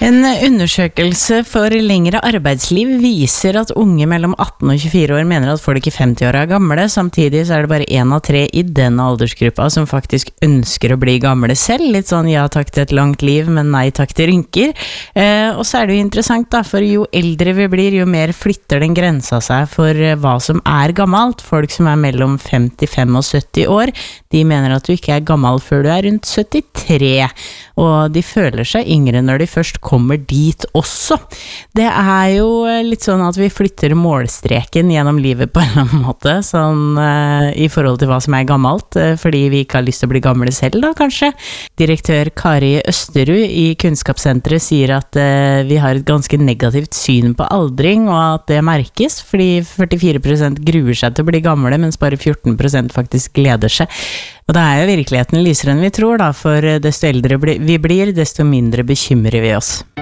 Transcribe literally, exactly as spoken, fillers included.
En undersøkelse for lengre arbeidsliv viser at unge mellom atten og tjuefire år mener at folk i femti år er gamle. Samtidig så er det bare en av tre i den aldersgruppa som faktisk ønsker å bli gamle selv. Litt sånn ja takk til et langt liv, men nei takk til rynker. Eh, og så er det jo interessant da, for jo eldre vi blir, jo mer flytter den grensa seg for hva som er gammelt. Folk som er mellom femtifem og sytti år, de mener at du ikke er gammel før du er rundt syttitre. Og de føler seg yngre når de først kommer dit også. Det er jo litt sånn at vi flytter målstreken gjennom livet på en eller annen måte, sånn uh, i forhold til hva som er gammelt, uh, fordi vi ikke har lyst til å bli gamle selv da, kanskje. Direktør Kari Østerud i Kunnskapssenteret sier at uh, vi har et ganske negativt syn på aldring, og at det merkes, fordi førtifire prosent gruer seg til å bli gamle, mens bare fjorten prosent faktisk gleder seg. Og da er jo virkeligheten lysere enn vi tror da, for desto eldre vi blir, desto mindre bekymrer vi oss.